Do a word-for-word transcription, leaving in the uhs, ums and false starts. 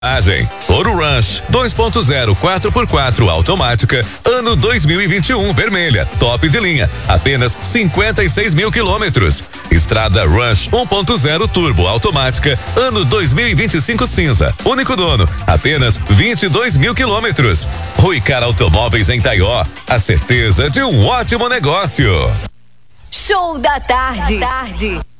Toro Rush dois ponto zero quatro por quatro automática, ano dois mil e vinte e um, vermelha, top de linha, apenas cinquenta e seis mil quilômetros. Estrada Rush um ponto zero turbo automática, ano dois mil e vinte e cinco, cinza, único dono, apenas vinte e dois mil quilômetros. Ruicar Automóveis em Taió, a certeza de um ótimo negócio. Show da tarde. tarde.